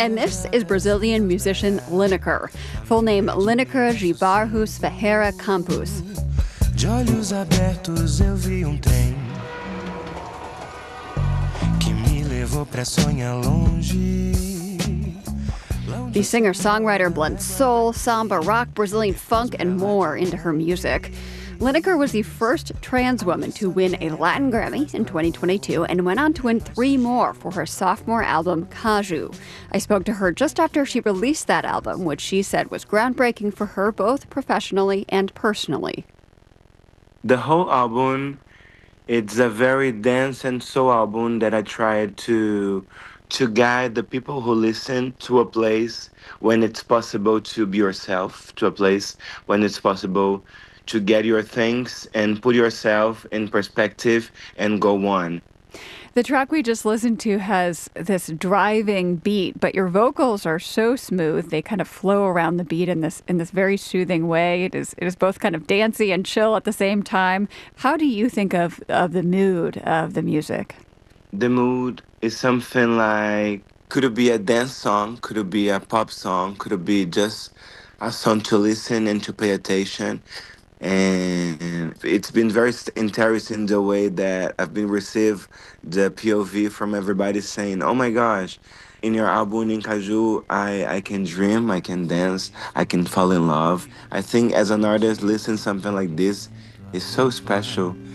And this is Brazilian musician Lineker. Full name Lineker de Barros Ferreira Campos. De olhos abertos eu vi trem que me levou pra sonhar longe. The singer-songwriter blends soul, samba, rock, Brazilian funk, and more into her music. Lineker was the first trans woman to win a Latin Grammy in 2022 and went on to win 3 more for her sophomore album, Caju. I spoke to her just after she released that album, which she said was groundbreaking for her both professionally and personally. The whole album, it's a very dance and soul album that I tried to guide the people who listen to a place when it's possible to be yourself, to a place when it's possible to get your things and put yourself in perspective and go on. The track we just listened to has this driving beat, but your vocals are so smooth. They kind of flow around the beat in this very soothing way. It is both kind of dancey and chill at the same time. How do you think of the mood of the music? The mood is something like, could it be a dance song? Could it be a pop song? Could it be just a song to listen and to pay attention? And it's been very interesting the way that I've been received the POV from everybody saying, oh my gosh, in your album in Caju, I can dream, I can dance, I can fall in love. I think as an artist, listening something like this is so special.